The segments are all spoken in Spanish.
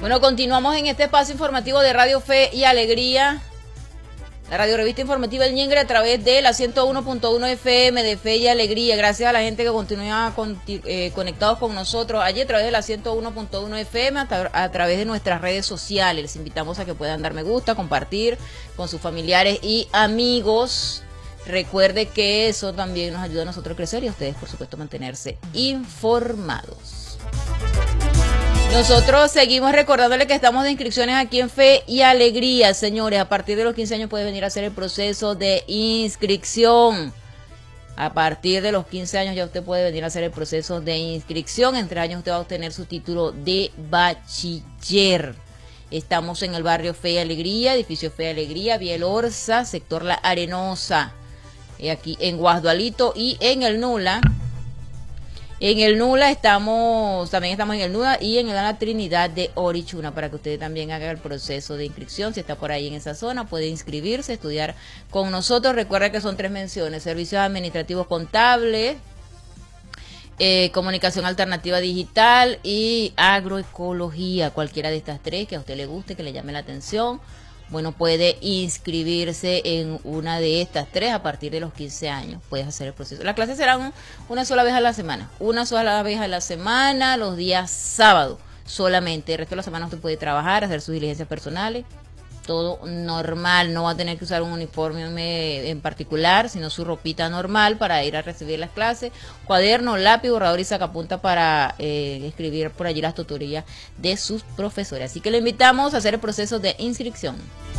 Bueno, continuamos en este espacio informativo de Radio Fe y Alegría, la radio revista informativa El Ñengre, a través de la 101.1 FM de Fe y Alegría. Gracias a la gente que continúa conectados con nosotros allí a través de la 101.1 FM, a través de nuestras redes sociales. Les invitamos a que puedan dar me gusta, compartir con sus familiares y amigos. Recuerde que eso también nos ayuda a nosotros a crecer y a ustedes, por supuesto, mantenerse informados. Nosotros seguimos recordándole que estamos de inscripciones aquí en Fe y Alegría, señores. A partir de los 15 años puede venir a hacer el proceso de inscripción. A partir de los 15 años ya usted puede venir a hacer el proceso de inscripción. Entre años usted va a obtener su título de bachiller. Estamos en el barrio Fe y Alegría, edificio Fe y Alegría, Vía El Orza, sector La Arenosa. Aquí en Guasdualito y en el Nula. En el Nula también estamos en el Nula y en la Trinidad de Orichuna, para que usted también haga el proceso de inscripción. Si está por ahí en esa zona, puede inscribirse, estudiar con nosotros. Recuerda que son 3 menciones: servicios administrativos contables, comunicación alternativa digital y agroecología. Cualquiera de estas 3 que a usted le guste, que le llame la atención, bueno, puede inscribirse en una de estas 3 a partir de los 15 años. Puedes hacer el proceso. Las clases serán una sola vez a la semana. Una sola vez a la semana, los días sábados solamente. El resto de la semana usted puede trabajar, hacer sus diligencias personales. Todo normal. No va a tener que usar un uniforme en particular, sino su ropita normal para ir a recibir las clases. Cuaderno, lápiz, borrador y sacapunta para escribir por allí las tutorías de sus profesores. Así que le invitamos a hacer el proceso de inscripción.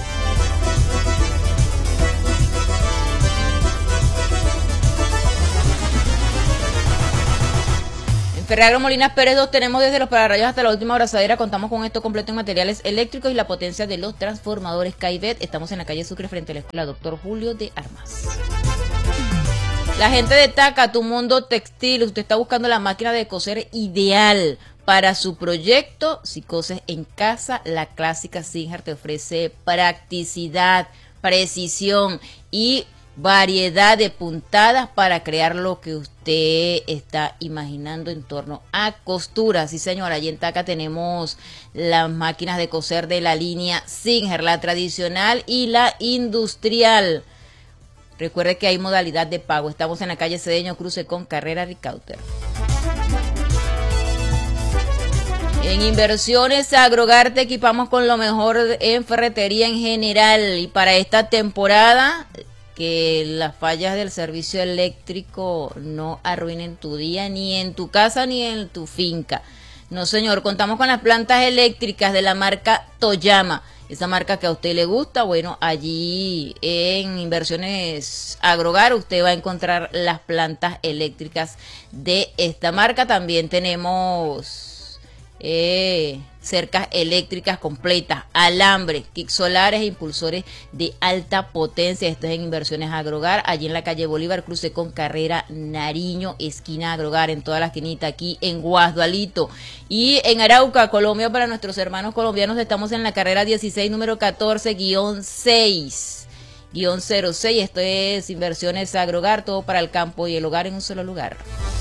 Ferragamo Molinas Pérez 2 tenemos desde los pararrayos hasta la última abrazadera. Contamos con esto completo en materiales eléctricos y la potencia de los transformadores Caivet. Estamos en la calle Sucre frente a la escuela Dr. Julio de Armas. La gente de Taca, Tu Mundo Textil. Usted está buscando la máquina de coser ideal para su proyecto. Si coses en casa, la clásica Singer te ofrece practicidad, precisión y variedad de puntadas para crear lo que usted está imaginando en torno a costura. Sí, señora, allí en Taca tenemos las máquinas de coser de la línea Singer, la tradicional y la industrial. Recuerde que hay modalidad de pago. Estamos en la calle Cedeño, cruce con Carrera Ricauter. En Inversiones Agrogar te equipamos con lo mejor en ferretería en general. Y para esta temporada, que las fallas del servicio eléctrico no arruinen tu día, ni en tu casa ni en tu finca. No, señor, contamos con las plantas eléctricas de la marca Toyama. Esa marca que a usted le gusta, bueno, allí en Inversiones Agrogar usted va a encontrar las plantas eléctricas de esta marca. También tenemos cercas eléctricas completas, alambre, kits solares e impulsores de alta potencia. Esto es en Inversiones Agrogar, allí en la calle Bolívar, cruce con Carrera Nariño, esquina Agrogar, en toda la esquinita, aquí en Guasdualito. Y en Arauca, Colombia, para nuestros hermanos colombianos, estamos en la carrera 16, número 14-6-06. Esto es Inversiones Agrogar, todo para el campo y el hogar en un solo lugar.